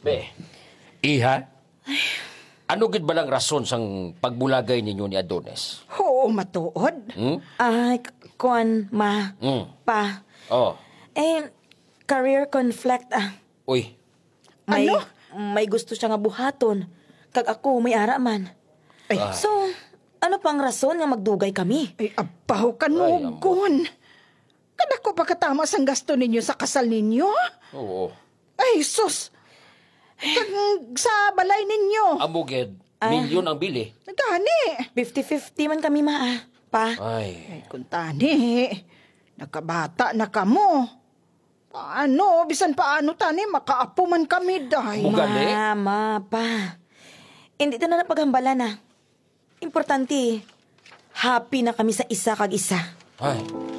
Iha? Ano gid ba lang rason sang pagbulagay ninyo ni Adonis? Oo, matuod. Ay, kuan, ma, pa. Oh, Career conflict, uy. May, Ano? may gusto siya nga buhaton. Kag ako, may ara man. Ay, So, ano pang rason nga magdugay kami? ay abaw kanugon. Kadako pagkatama sang gasto ninyo sa kasal ninyo? Oo. Ay, sus! Kag sa balay ninyo. Amo gid, milyon ang bili. Nagani. 50-50 man kami, ma, pa. Ay, Ay, kung tani, nakabata na kamo. Paano, bisan paano tani, makaapo man kami, day. Gali? Ma, pa. Hindi na napaghambala na. Importante, happy na kami sa isa kag isa. ay.